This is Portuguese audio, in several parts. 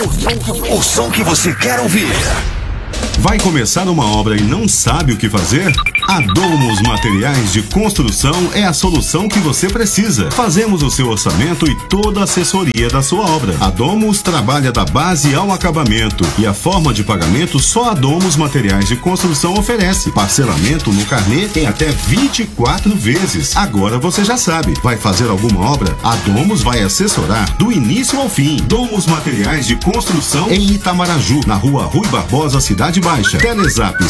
O som que você quer ouvir. Vai começar uma obra e não sabe o que fazer? A Domus Materiais de Construção é a solução que você precisa. Fazemos o seu orçamento e toda a assessoria da sua obra. A Domus trabalha da base ao acabamento e a forma de pagamento só a Domus Materiais de Construção oferece. Parcelamento no carnê em até 24 vezes. Agora você já sabe. Vai fazer alguma obra? A Domus vai assessorar do início ao fim. Domus Materiais de Construção em Itamaraju, na rua Rui Barbosa, Cidade Baixa. Telezap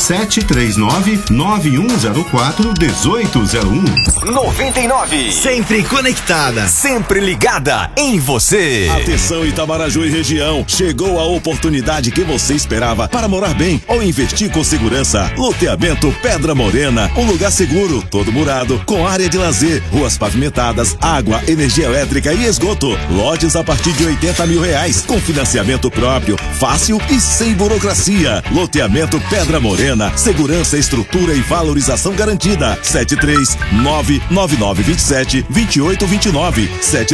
739-9104-1801. 99. Sempre conectada. Sempre ligada em você. Atenção Itamaraju e região. Chegou a oportunidade que você esperava para morar bem ou investir com segurança. Loteamento Pedra Morena. Um lugar seguro, todo murado, com área de lazer, ruas pavimentadas, água, energia elétrica e esgoto. Lotes a partir de R$80 mil, com financiamento próprio, fácil e sem burocracia. Loteamento Pedra Morena, segurança, estrutura e valorização garantida. 739-9927-2829.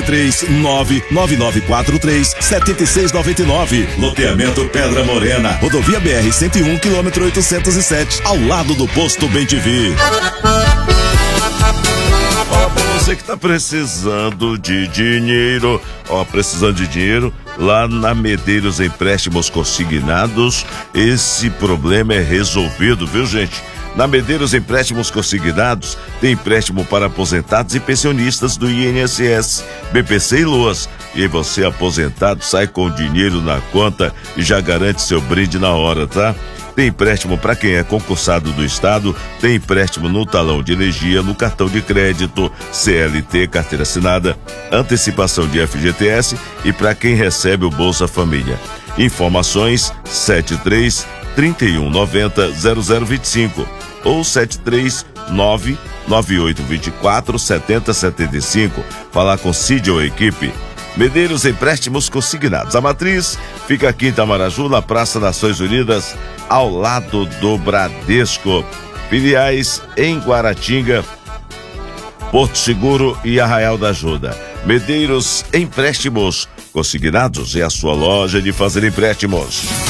739-9943-7699. Loteamento Pedra Morena, rodovia BR-101, quilômetro 807, ao lado do posto Bem-TV. Você que tá precisando de dinheiro, lá na Medeiros Empréstimos Consignados, esse problema é resolvido, viu, gente? Na Medeiros Empréstimos Consignados, tem empréstimo para aposentados e pensionistas do INSS, BPC e LOAS. E aí você, aposentado, sai com dinheiro na conta e já garante seu brinde na hora, tá? Tem empréstimo para quem é concursado do Estado, tem empréstimo no talão de energia, no cartão de crédito, CLT, carteira assinada, antecipação de FGTS e para quem recebe o Bolsa Família. Informações 73-3190-0025 ou 739-9824-7075. Falar com Cid ou equipe. Medeiros Empréstimos Consignados. A matriz fica aqui em Itamaraju, na Praça Nações Unidas, ao lado do Bradesco. Filiais em Guaratinga, Porto Seguro e Arraial da Ajuda. Medeiros Empréstimos Consignados é a sua loja de fazer empréstimos.